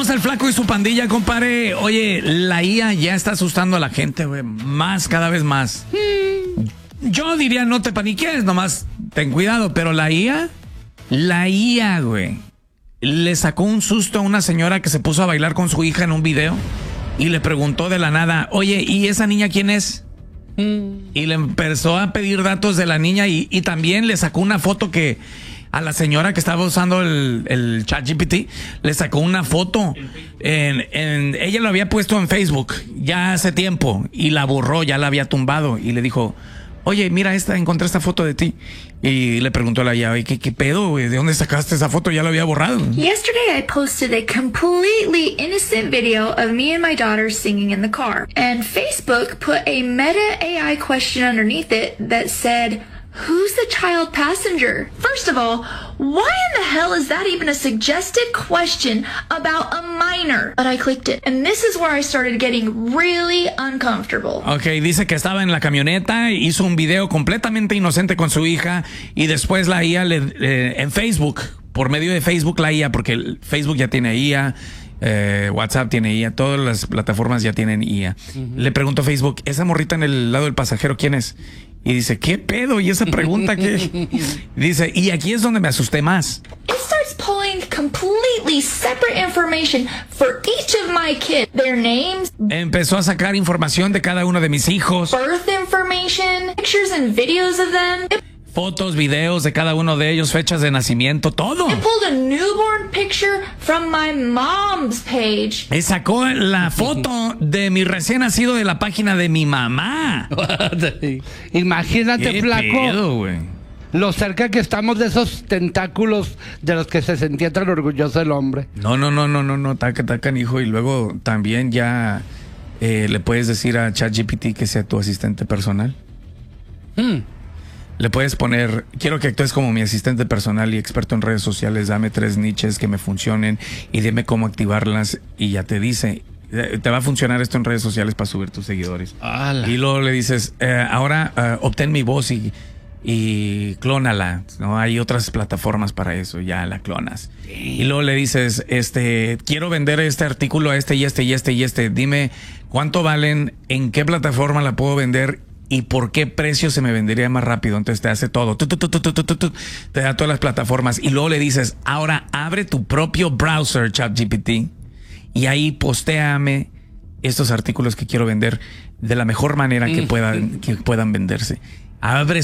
pasa el flaco y su pandilla, compadre? Oye, la IA ya está asustando a la gente, güey. Cada vez más. Yo diría no te paniques, nomás ten cuidado. Pero la IA, güey, le sacó un susto a una señora que se puso a bailar con su hija en un video y le preguntó de la nada, oye, ¿y esa niña quién es? Y le empezó a pedir datos de la niña y también le sacó una foto que a la señora que estaba usando el ChatGPT, le sacó una foto. Ella lo había puesto en Facebook ya hace tiempo y la borró, ya la había tumbado y le dijo, oye, mira encontré esta foto de ti. Y le preguntó a la IA, ¿qué pedo, güey? ¿De dónde sacaste esa foto? Ya la había borrado. Yesterday I posted a completely innocent video of me and my daughter singing in the car. And Facebook put a Meta AI question underneath it that said, who's the child passenger? First of all, why in the hell is that even a suggested question about a minor? But I clicked it, and this is where I started getting really uncomfortable. Ok, dice que estaba en la camioneta, hizo un video completamente inocente con su hija y después la IA en Facebook, por medio de Facebook la IA, porque Facebook ya tiene IA, WhatsApp tiene IA, todas las plataformas ya tienen IA. Le preguntó a Facebook, ¿esa morrita en el lado del pasajero quién es? Y dice, ¿qué pedo? ¿Y esa pregunta qué? Dice, y aquí es donde me asusté más. It starts pulling completely separate information for each of my kids. Their names. Empezó a sacar información de cada uno de mis hijos. Birth information, pictures and videos of them. Fotos, videos de cada uno de ellos, fechas de nacimiento, todo. It pulled a newborn picture from my mom's page. Y sacó la foto de mi recién nacido de la página de mi mamá. Imagínate, ¿Qué flaco, pedo, güey? lo cerca que estamos de esos tentáculos de los que se sentía tan orgulloso el hombre. No, tacan, hijo. Y luego también ya le puedes decir a ChatGPT que sea tu asistente personal. Le puedes poner, quiero que actúes como mi asistente personal y experto en redes sociales, dame 3 niches que me funcionen y dime cómo activarlas, y ya te dice, te va a funcionar esto en redes sociales para subir tus seguidores. ¡Hala! Y luego le dices, ahora obtén mi voz y clónala, ¿no? Hay otras plataformas para eso, ya la clonas. Sí. Y luego le dices, quiero vender este artículo a y dime cuánto valen, en qué plataforma la puedo vender y por qué precio se me vendería más rápido. Entonces te hace todo, te da todas las plataformas y luego le dices, ahora abre tu propio browser, ChatGPT, y ahí postéame estos artículos que quiero vender de la mejor manera que puedan venderse. Abre